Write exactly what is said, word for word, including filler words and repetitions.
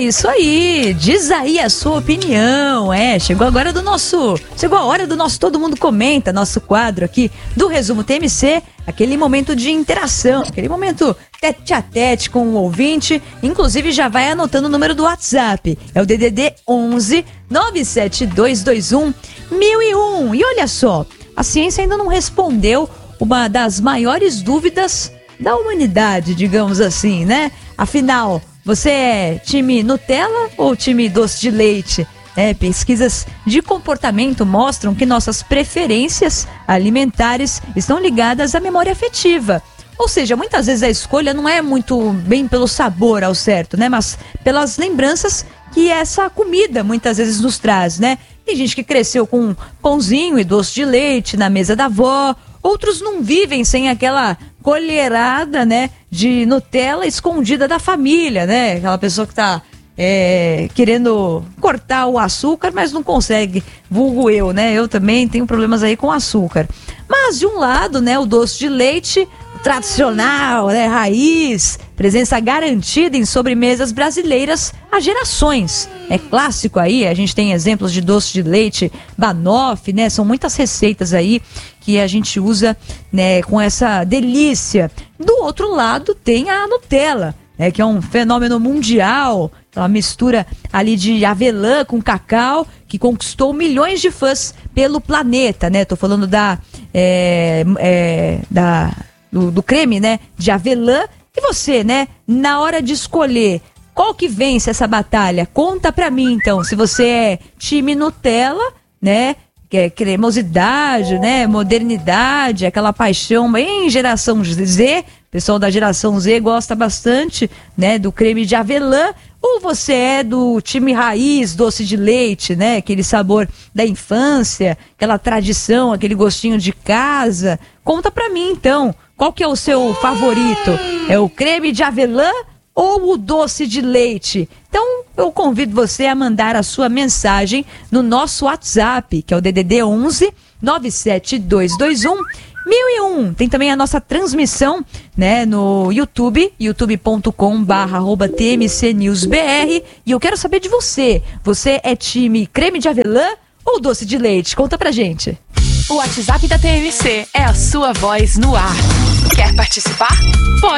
Isso aí, diz aí a sua opinião, é, chegou agora do nosso, chegou a hora do nosso Todo Mundo Comenta, nosso quadro aqui do Resumo T M C, aquele momento de interação, aquele momento tete a tete com o ouvinte, inclusive já vai anotando o número do WhatsApp, é o D D D onze, nove sete dois dois um, mil e um, e olha só, a ciência ainda não respondeu uma das maiores dúvidas da humanidade, digamos assim, né? Afinal, você é time Nutella ou time doce de leite? É, pesquisas de comportamento mostram que nossas preferências alimentares estão ligadas à memória afetiva. Ou seja, muitas vezes a escolha não é muito bem pelo sabor ao certo, né? Mas pelas lembranças que essa comida muitas vezes nos traz, né? Tem gente que cresceu com pãozinho e doce de leite na mesa da avó. Outros não vivem sem aquela colherada, né, de Nutella escondida da família, né? Aquela pessoa que tá é, querendo cortar o açúcar, mas não consegue, vulgo eu, né? Eu também tenho problemas aí com açúcar. Mas de um lado, né, o doce de leite tradicional, né, raiz, presença garantida em sobremesas brasileiras há gerações. É clássico aí, a gente tem exemplos de doce de leite, banoffee, né, são muitas receitas aí que a gente usa, né, com essa delícia. Do outro lado tem a Nutella, né, que é um fenômeno mundial, uma mistura ali de avelã com cacau, que conquistou milhões de fãs pelo planeta, né, tô falando da, é, é, da Do, do creme, né, de avelã. E você, né, na hora de escolher qual que vence essa batalha, conta pra mim então, se você é time Nutella, né, que é cremosidade, né, modernidade, aquela paixão bem geração Z, o pessoal da geração Z gosta bastante, né, do creme de avelã, ou você é do time raiz, doce de leite, né, aquele sabor da infância, aquela tradição, aquele gostinho de casa. Conta pra mim então, qual que é o seu favorito? É o creme de avelã ou o doce de leite? Então eu convido você a mandar a sua mensagem no nosso WhatsApp, que é o D D D onze, nove sete dois dois um, mil e um. Tem também a nossa transmissão, né, no YouTube, youtube ponto com barra arroba T M C News B R. E eu quero saber de você. Você é time creme de avelã ou doce de leite? Conta pra gente. O WhatsApp da T M C é a sua voz no ar. Quer participar? Pode.